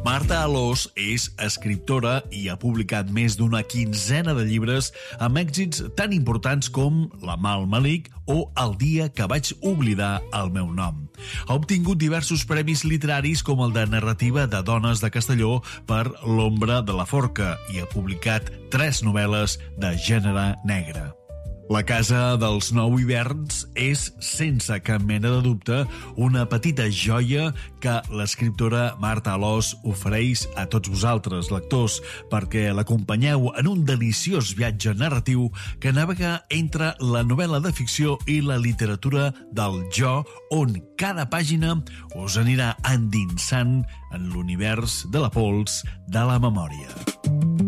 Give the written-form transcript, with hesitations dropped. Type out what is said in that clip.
Marta Alòs és escriptora i ha publicat més d'una quinzena de llibres amb èxits tan importants com La Mal Malic o El dia que vaig oblidar el meu nom. Ha obtingut diversos premis literaris com el de narrativa de dones de Castelló per L'ombra de la forca i ha publicat 3 novel·les de gènere negre. La Casa dels 9 hiverns és, sense cap mena de dubte, una petita joia que l'escriptora Marta Alòs ofereix a tots vosaltres, lectors, perquè l'acompanyeu en un deliciós viatge narratiu que navega entre la novel·la de ficció i la literatura del jo, on cada pàgina us anirà endinsant en l'univers de la pols de la memòria.